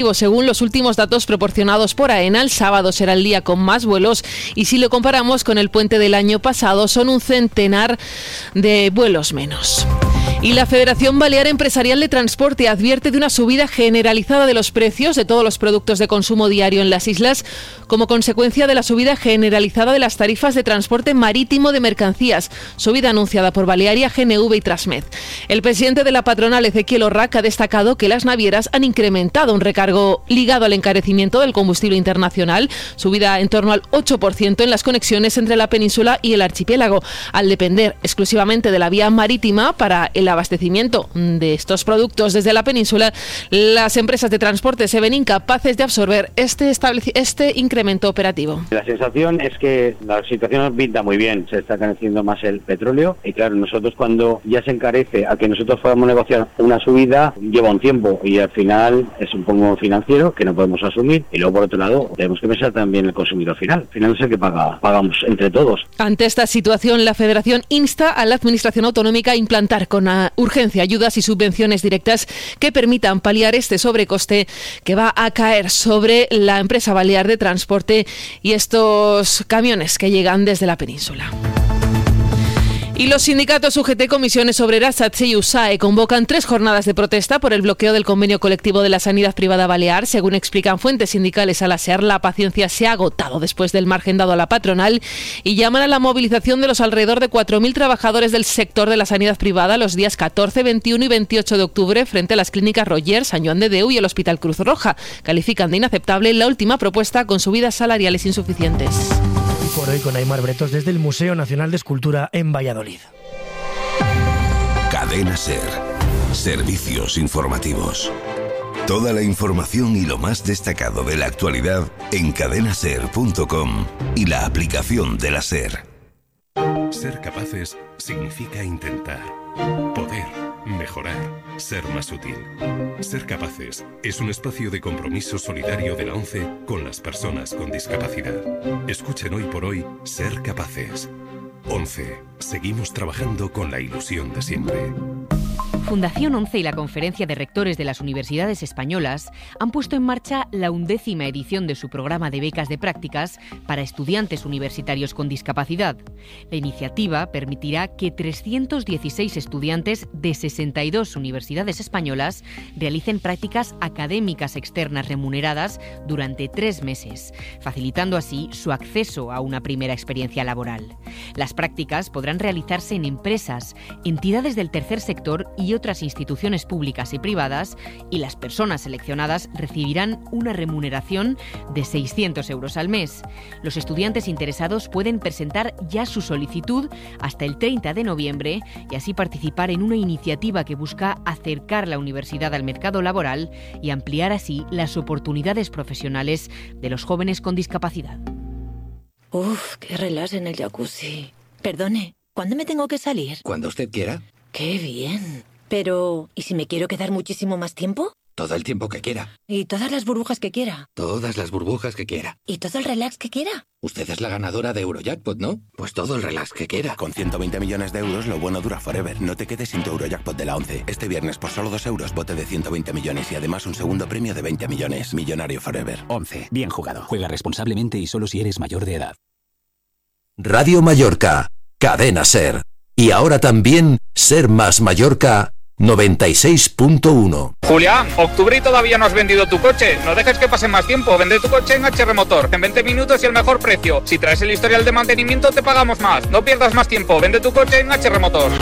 Según los últimos datos proporcionados por AENA, el sábado será el día con más vuelos y si lo comparamos con el puente del año pasado son un centenar de vuelos menos. Y la Federación Balear Empresarial de Transporte advierte de una subida generalizada de los precios de todos los productos de consumo diario en las islas como consecuencia de la subida generalizada de las tarifas de transporte marítimo de mercancías, subida anunciada por Balearia, GNV y Transmed. El presidente de la patronal, Ezequiel Orrac, ha destacado que las navieras han incrementado un recargo ligado al encarecimiento del combustible internacional, subida en torno al 8% en las conexiones entre la península y el archipiélago, al depender exclusivamente de la vía marítima para el abastecimiento de estos productos desde la península. Las empresas de transporte se ven incapaces de absorber este incremento operativo. La sensación es que la situación pinta muy bien, se está encareciendo más el petróleo y claro, nosotros cuando ya se encarece a que nosotros podamos negociar una subida lleva un tiempo y al final es un poco financiero que no podemos asumir y luego por otro lado tenemos que pensar también el consumidor final. Al final es el que pagamos entre todos. Ante esta situación, la Federación insta a la Administración Autonómica a implantar con urgencia ayudas y subvenciones directas que permitan paliar este sobrecoste que va a caer sobre la empresa balear de transporte y estos camiones que llegan desde la península. Y los sindicatos UGT, Comisiones Obreras, SATSE y USAE convocan 3 jornadas de protesta por el bloqueo del convenio colectivo de la sanidad privada balear. Según explican fuentes sindicales a la SER, la paciencia se ha agotado después del margen dado a la patronal y llaman a la movilización de los alrededor de 4.000 trabajadores del sector de la sanidad privada los días 14, 21 y 28 de octubre frente a las clínicas Roger, Sant Joan de Déu y el Hospital Cruz Roja. Califican de inaceptable la última propuesta con subidas salariales insuficientes. Por hoy con Aimar Bretos desde el Museo Nacional de Escultura en Valladolid. Cadena SER. Servicios informativos. Toda la información y lo más destacado de la actualidad en cadenaser.com y la aplicación de la SER. Ser capaces significa intentar, poder, mejorar, ser más útil. Ser capaces es un espacio de compromiso solidario de la ONCE con las personas con discapacidad. Escuchen hoy por hoy Ser Capaces. ONCE. Seguimos trabajando con la ilusión de siempre. Fundación ONCE y la Conferencia de Rectores de las Universidades Españolas han puesto en marcha la 11ª edición de su programa de becas de prácticas para estudiantes universitarios con discapacidad. La iniciativa permitirá que 316 estudiantes de 62 universidades españolas realicen prácticas académicas externas remuneradas durante 3 meses, facilitando así su acceso a una primera experiencia laboral. Las prácticas podrán realizarse en empresas, entidades del tercer sector y otras instituciones públicas y privadas, y las personas seleccionadas recibirán una remuneración de 600 euros al mes. Los estudiantes interesados pueden presentar ya su solicitud hasta el 30 de noviembre y así participar en una iniciativa que busca acercar la universidad al mercado laboral y ampliar así las oportunidades profesionales de los jóvenes con discapacidad. Uf, qué relax en el jacuzzi. Perdone, ¿cuándo me tengo que salir? Cuando usted quiera. ¡Qué bien! Pero, ¿y si me quiero quedar muchísimo más tiempo? Todo el tiempo que quiera. ¿Y todas las burbujas que quiera? Todas las burbujas que quiera. ¿Y todo el relax que quiera? Usted es la ganadora de Eurojackpot, ¿no? Pues todo el relax que quiera. Con 120 millones de euros, lo bueno dura forever. No te quedes sin tu Eurojackpot de la 11. Este viernes, por solo 2 euros, bote de 120 millones y además un segundo premio de 20 millones. Millonario forever. 11. Bien jugado. Juega responsablemente y solo si eres mayor de edad. Radio Mallorca. Cadena SER. Y ahora también Ser Más Mallorca 96.1. Julián, octubre y todavía no has vendido tu coche. No dejes que pase más tiempo. Vende tu coche en HR Motor. En 20 minutos y el mejor precio. Si traes el historial de mantenimiento te pagamos más. No pierdas más tiempo. Vende tu coche en HR Motor.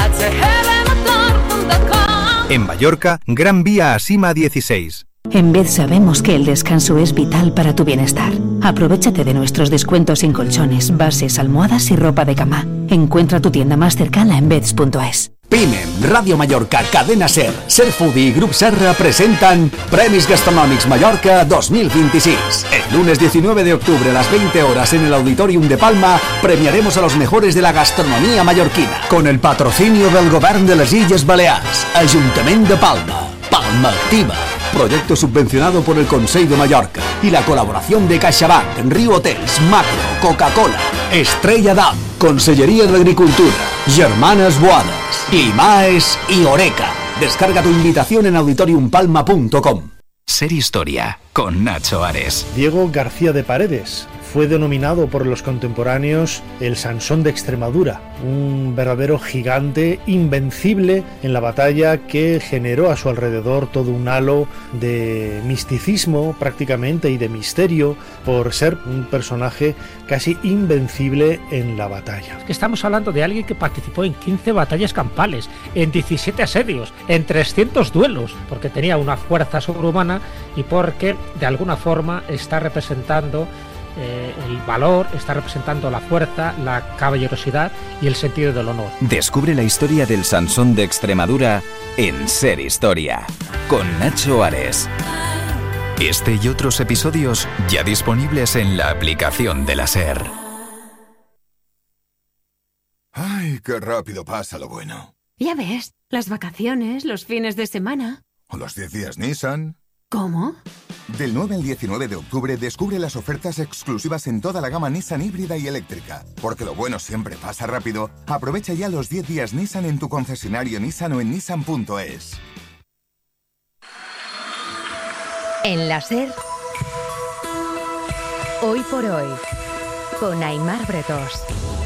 En Mallorca, Gran Vía a Sima 16. En Bed sabemos que el descanso es vital para tu bienestar. Aprovéchate de nuestros descuentos en colchones, bases, almohadas y ropa de cama. Encuentra tu tienda más cercana en beds.es. PIMEM, Radio Mallorca, Cadena SER, Serfoodie y Grup Serra presentan Premis Gastronòmics Mallorca 2026. El lunes 19 de octubre a las 20 horas en el Auditorium de Palma premiaremos a los mejores de la gastronomía mallorquina con el patrocinio del Govern de les Illes Balears, Ayuntament de Palma, Palma Activa, proyecto subvencionado por el Consell de Mallorca y la colaboración de CaixaBank, Riu Hotels, Macro, Coca-Cola, Estrella Damm, Conselleria de Agricultura, Germanes Boades, Limaes y Oreca. Descarga tu invitación en auditoriumpalma.com. Ser Historia, con Nacho Ares. Diego García de Paredes fue denominado por los contemporáneos el Sansón de Extremadura, un verdadero gigante invencible en la batalla que generó a su alrededor todo un halo de misticismo prácticamente y de misterio por ser un personaje casi invencible en la batalla. Estamos hablando de alguien que participó en 15 batallas campales, en 17 asedios, en 300 duelos, porque tenía una fuerza sobrehumana y porque de alguna forma está representando el valor, está representando la fuerza, la caballerosidad y el sentido del honor. Descubre la historia del Sansón de Extremadura en Ser Historia, con Nacho Ares. Este y otros episodios ya disponibles en la aplicación de la SER. Ay, qué rápido pasa lo bueno. Ya ves, las vacaciones, los fines de semana. O los 10 días Nissan. ¿Cómo? Del 9 al 19 de octubre descubre las ofertas exclusivas en toda la gama Nissan híbrida y eléctrica. Porque lo bueno siempre pasa rápido. Aprovecha ya los 10 días Nissan en tu concesionario Nissan o en nissan.es. En la SER, Hoy por Hoy, con Aimar Bretós.